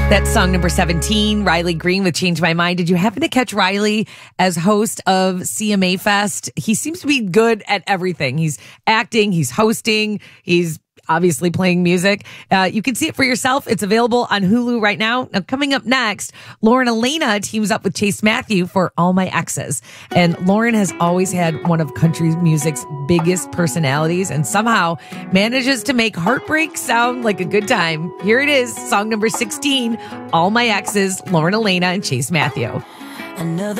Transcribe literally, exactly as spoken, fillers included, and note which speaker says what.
Speaker 1: That's song number seventeen, Riley Green with Change My Mind. Did you happen to catch Riley as host of C M A Fest? He seems to be good at everything. He's acting, he's hosting, he's obviously playing music. Uh, you can see it for yourself. It's available on Hulu right now. Now, coming up next, Lauren Elena teams up with Chase Matthew for All My Exes. And Lauren has always had one of country music's biggest personalities and somehow manages to make heartbreak sound like a good time. Here it is, song number sixteen, All My Exes, Lauren Elena and Chase Matthew.
Speaker 2: Another